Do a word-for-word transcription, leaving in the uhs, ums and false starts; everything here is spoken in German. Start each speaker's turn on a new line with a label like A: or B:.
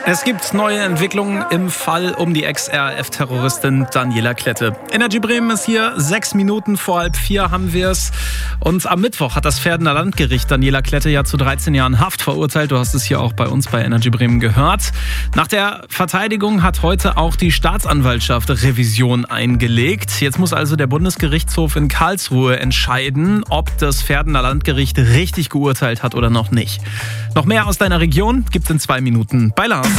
A: Es gibt neue Entwicklungen im Fall um die Ex-R A F-Terroristin Daniela Klette. Energy Bremen ist hier, sechs Minuten vor halb vier haben wir es. Und am Mittwoch hat das Verdener Landgericht Daniela Klette ja zu dreizehn Jahren Haft verurteilt. Du hast es hier auch bei uns bei Energy Bremen gehört. Nach der Verteidigung hat heute auch die Staatsanwaltschaft Revision eingelegt. Jetzt muss also der Bundesgerichtshof in Karlsruhe entscheiden, ob das Verdener Landgericht richtig geurteilt hat oder noch nicht. Noch mehr aus deiner Region gibt's in zwei Minuten bei Lars.